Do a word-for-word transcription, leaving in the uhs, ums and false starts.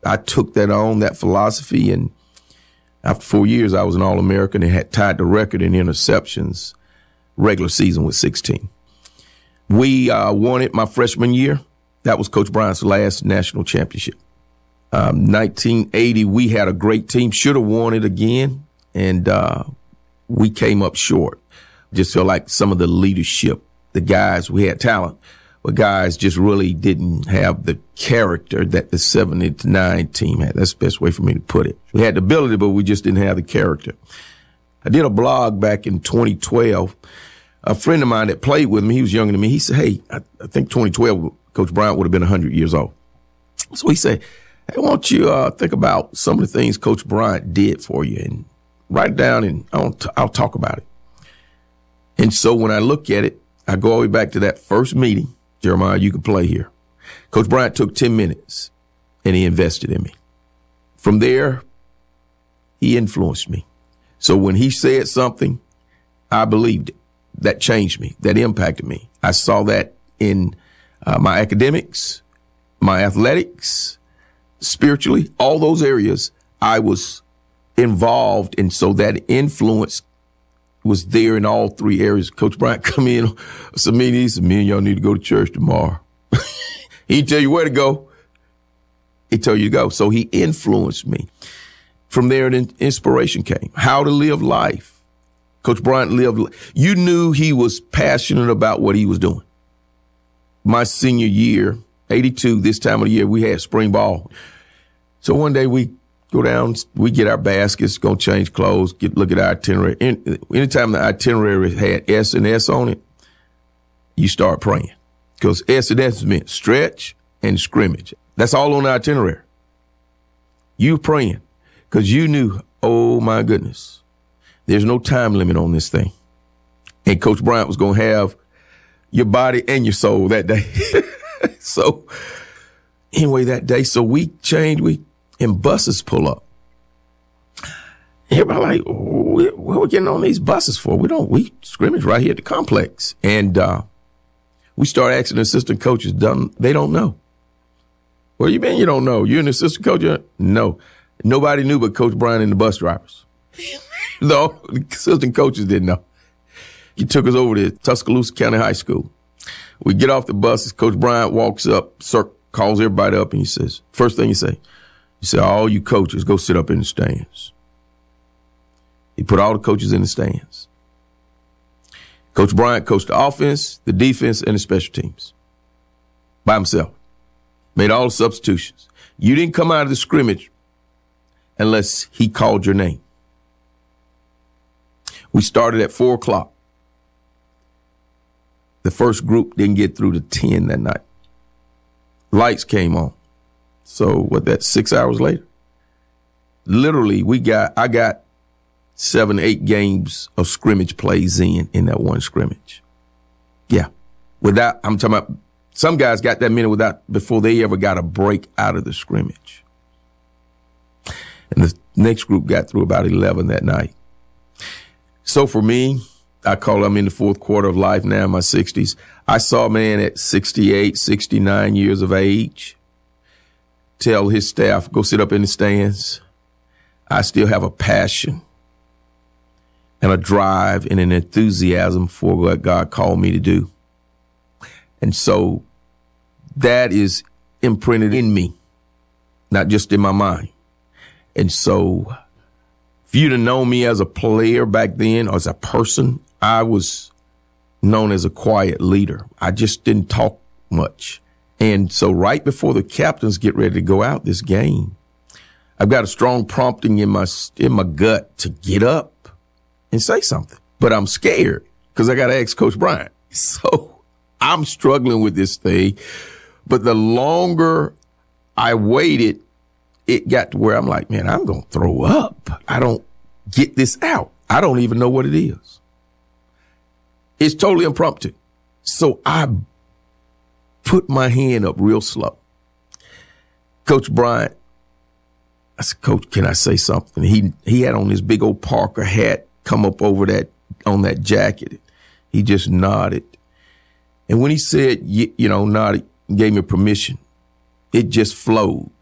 I took that on, that philosophy, and after four years, I was an All-American and had tied the record in interceptions regular season with sixteen. We uh, won it my freshman year. That was Coach Bryant's last national championship. Um, nineteen eighty, we had a great team, should have won it again, and uh, we came up short. Just feel like some of the leadership, the guys, we had talent, but guys just really didn't have the character that the seventy-nine team had. That's the best way for me to put it. We had the ability, but we just didn't have the character. I did a blog back in twenty twelve. A friend of mine that played with me, he was younger than me, he said, hey, I, I think twenty twelve, Coach Bryant would have been one hundred years old. So he said, hey, why don't you uh, think about some of the things Coach Bryant did for you and write it down, and I'll, t- I'll talk about it. And so when I look at it, I go all the way back to that first meeting. Jeremiah, you can play here. Coach Bryant took ten minutes and he invested in me. From there, he influenced me. So when he said something, I believed it. That changed me. That impacted me. I saw that in uh, my academics, my athletics, spiritually, all those areas I was involved in. So that influence was there in all three areas. Coach Bryant come in some meetings, and me and y'all need to go to church tomorrow. He didn't tell you where to go. He told you to go. So he influenced me. From there, an inspiration came. How to live life. Coach Bryant lived. You knew he was passionate about what he was doing. My senior year, eighty-two, this time of the year, we had spring ball. So one day we go down, we get our baskets, go change clothes, get look at our itinerary. Anytime the itinerary had S and S on it, you start praying. Because S and S meant stretch and scrimmage. That's all on the itinerary. You praying because you knew, oh, my goodness, there's no time limit on this thing. And Coach Bryant was going to have your body and your soul that day. So anyway, that day, so we changed, we and buses pull up. Everybody like, what are we getting on these buses for? We don't, we scrimmage right here at the complex. And uh, we start asking assistant coaches, done, they don't know. What do you mean you don't know? You're an assistant coach? No. Nobody knew but Coach Bryant and the bus drivers. No, the assistant coaches didn't know. He took us over to Tuscaloosa County High School. We get off the buses. Coach Bryant walks up, cir- calls everybody up, and he says, first thing he say, he said, all you coaches, go sit up in the stands. He put all the coaches in the stands. Coach Bryant coached the offense, the defense, and the special teams by himself. Made all the substitutions. You didn't come out of the scrimmage unless he called your name. We started at four o'clock. The first group didn't get through to ten that night. Lights came on. So what, that six hours later? Literally, we got, I got seven, eight games of scrimmage plays in, in that one scrimmage. Yeah. Without, I'm talking about, some guys got that many without, before they ever got a break out of the scrimmage. And the next group got through about eleven that night. So for me, I call I'm in the fourth quarter of life now, in my sixties. I saw a man at sixty-eight, sixty-nine years of age tell his staff, go sit up in the stands. I still have a passion and a drive and an enthusiasm for what God called me to do. And so that is imprinted in me, not just in my mind. And so if you'd have known me as a player back then or as a person, I was known as a quiet leader. I just didn't talk much. And so right before the captains get ready to go out this game, I've got a strong prompting in my in my gut to get up and say something. But I'm scared because I got to ask Coach Bryant. So I'm struggling with this thing. But the longer I waited, it got to where I'm like, man, I'm going to throw up. I don't get this out. I don't even know what it is. It's totally impromptu. So I put my hand up real slow. Coach Bryant, I said, Coach, can I say something? He he had on his big old Parker hat come up over that, on that jacket. He just nodded. And when he said, you, you know, nodded, gave me permission, it just flowed.